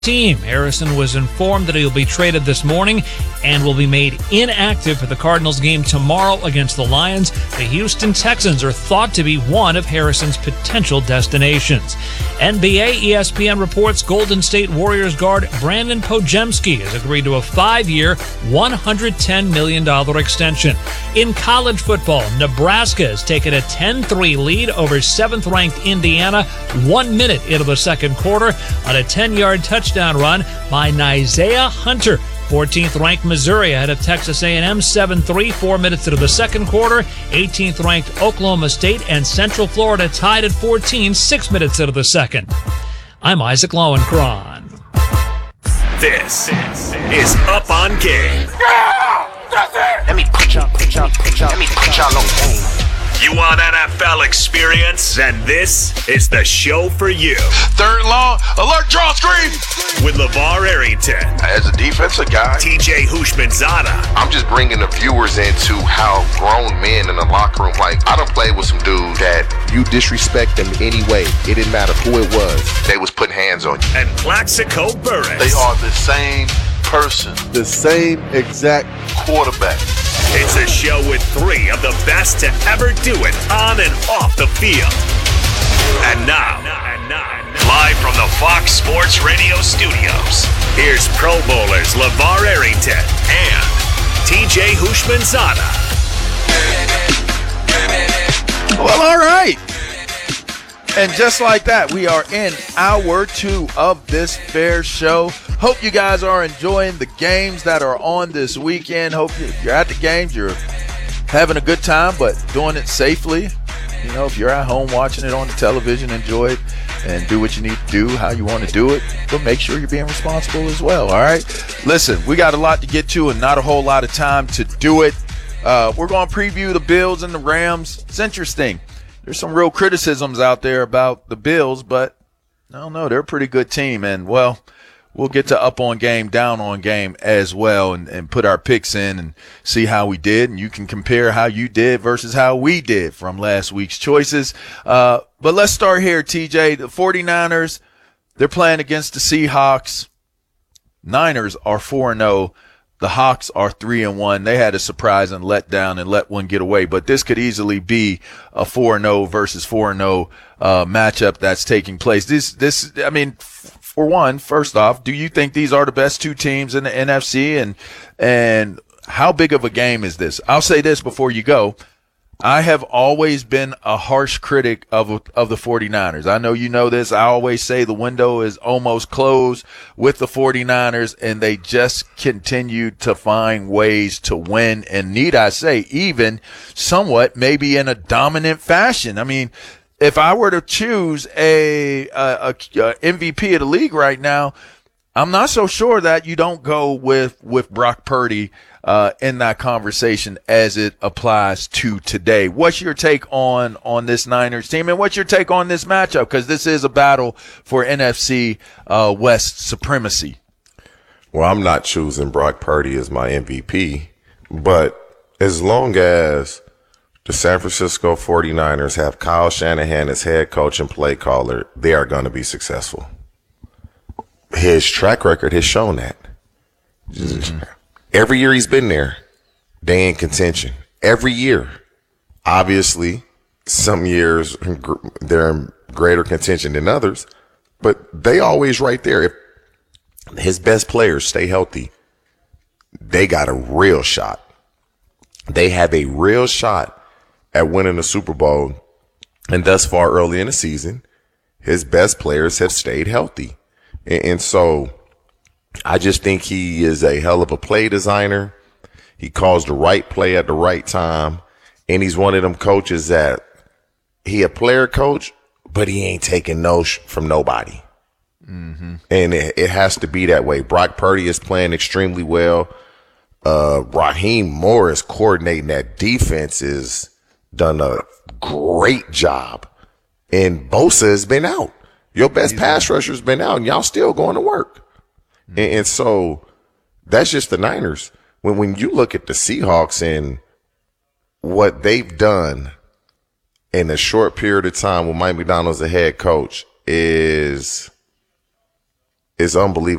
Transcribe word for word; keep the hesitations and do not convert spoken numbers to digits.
team. Harrison was informed that he will be traded this morning and will be made inactive for the Cardinals game tomorrow against the Lions. The Houston Texans are thought to be one of Harrison's potential destinations. N B A E S P N reports Golden State Warriors guard Brandon Podziemski has agreed to a five-year, one hundred ten million dollars extension. In college football, Nebraska has taken a ten three lead over seventh-ranked Indiana one minute into the second quarter on a ten-yard touchdown run by Isaiah Hunter. fourteenth-ranked Missouri ahead of Texas A and M seven three, four minutes into the second quarter. eighteenth-ranked Oklahoma State and Central Florida tied at fourteen, six minutes into the second. I'm Isaac Lowenkron. This is Up on Game. Yeah, that's it. Let me put y'all, put y'all, put y'all, let me put y'all on game. You want N F L experience? Then this is the show for you. Third long, alert, draw, screen. With LeVar Arrington. As a defensive guy, T J Houshmandzadeh. I'm just bringing the viewers into how grown men in the locker room, like, I done played with some dudes that you disrespect them anyway. It didn't matter who it was. They was putting hands on you. And Plaxico Burress. They are the same person. The same exact quarterback. It's a show with three of the best to ever do it on and off the field. And now, and now, live from the Fox Sports Radio studios, here's Pro Bowlers LeVar Arrington and T J Houshmandzadeh. Well, all right. And just like that, we are in hour two of this fair show. Hope you guys are enjoying the games that are on this weekend. Hope you're at the games, you're having a good time, but doing it safely. You know, if you're at home watching it on the television, enjoy it and do what you need to do, how you want to do it, but make sure you're being responsible as well, all right? Listen, we got a lot to get to and not a whole lot of time to do it. Uh, we're going to preview the Bills and the Rams. It's interesting. There's some real criticisms out there about the Bills, but I don't know. They're a pretty good team. And, well, we'll get to up on game, down on game as well and, and put our picks in and see how we did. And you can compare how you did versus how we did from last week's choices. Uh, but let's start here, T J. The 49ers, they're playing against the Seahawks. Niners are four and oh. The Hawks are three and one. They had a surprise and let down and let one get away, but this could easily be a four and oh versus four and oh uh, matchup that's taking place. This, this, I mean, f- for one, first off, do you think these are the best two teams in the N F C? And and how big of a game is this? I'll say this before you go. I have always been a harsh critic of of the 49ers. I know you know this. I always say the window is almost closed with the 49ers, and they just continue to find ways to win. And need I say, even somewhat maybe in a dominant fashion. I mean, if I were to choose a, a, a M V P of the league right now, I'm not so sure that you don't go with, with Brock Purdy uh, in that conversation as it applies to today. What's your take on, on this Niners team, and what's your take on this matchup? Because this is a battle for N F C uh, West supremacy. Well, I'm not choosing Brock Purdy as my M V P, but as long as the San Francisco 49ers have Kyle Shanahan as head coach and play caller, they are going to be successful. His track record has shown that. Mm-hmm. Every year he's been there, they in contention. Every year. Obviously, some years they're in greater contention than others, but they always right there. If his best players stay healthy, they got a real shot. They have a real shot at winning the Super Bowl. And thus far early in the season, his best players have stayed healthy. And, and so I just think he is a hell of a play designer. He calls the right play at the right time. And he's one of them coaches that he a player coach, but he ain't taking no sh- from nobody. Mm-hmm. And it, it has to be that way. Brock Purdy is playing extremely well. Uh, Raheem Morris coordinating that defense has done a great job. And Bosa has been out. Your best pass rusher has been out, and y'all still going to work. Mm-hmm. And, and so that's just the Niners. When when you look at the Seahawks and what they've done in a short period of time with Mike McDonald's the head coach is is unbelievable.